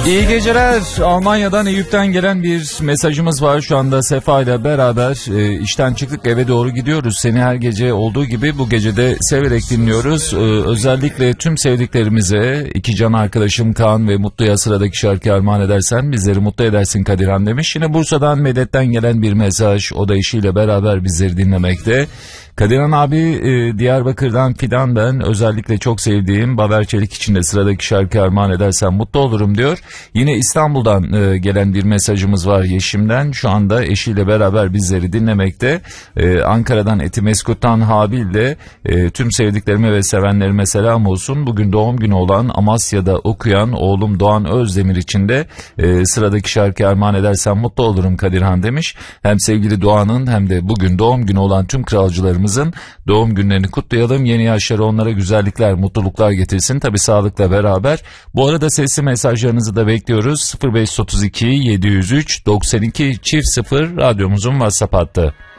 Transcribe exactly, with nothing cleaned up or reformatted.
İyi geceler. Almanya'dan, Eyüp'ten gelen bir mesajımız var. Şu anda Sefa ile beraber e, işten çıktık, eve doğru gidiyoruz. Seni her gece olduğu gibi bu gece de severek dinliyoruz. E, özellikle tüm sevdiklerimize, iki can arkadaşım Kaan ve Mutlu'ya sıradaki şarkı armağan edersen bizleri mutlu edersin Kadirhan demiş. Yine Bursa'dan Medet'ten gelen bir mesaj. O da eşiyle beraber bizleri dinlemekte. Kadirhan abi, e, Diyarbakır'dan Fidan ben, özellikle çok sevdiğim Baver Çelik için de sıradaki şarkı armağan edersen mutlu olurum diyor. Yine İstanbul'dan e, gelen bir mesajımız var Yeşim'den, şu anda eşiyle beraber bizleri dinlemekte. E, Ankara'dan Etimeskut'tan Habil de e, tüm sevdiklerime ve sevenlerime selam olsun. Bugün doğum günü olan Amasya'da okuyan oğlum Doğan Özdemir için de e, sıradaki şarkı armağan edersen mutlu olurum Kadirhan demiş. Hem sevgili Doğan'ın hem de bugün doğum günü olan tüm kralcılarımız doğum günlerini kutlayalım. Yeni yaşları onlara güzellikler, mutluluklar getirsin. Tabii sağlıkla beraber. Bu arada sesli mesajlarınızı da bekliyoruz. sıfır beş otuz iki yedi yüz üç doksan iki çift sıfır radyomuzun WhatsApp hattı.